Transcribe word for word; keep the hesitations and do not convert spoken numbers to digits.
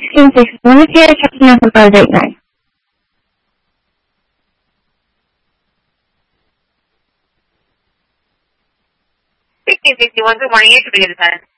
sixteen sixty-one here, checking out for call right now. sixteen sixty-one, good morning. It's a good time.